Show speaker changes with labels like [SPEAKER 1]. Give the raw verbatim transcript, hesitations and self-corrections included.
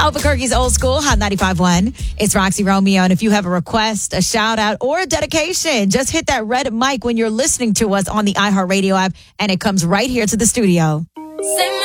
[SPEAKER 1] Albuquerque's Old School, Hot ninety-five point one. It's Roxy Romeo. And if you have a request, a shout out, or a dedication, just hit that red mic when you're listening to us on the iHeartRadio app, and it comes right here to the studio.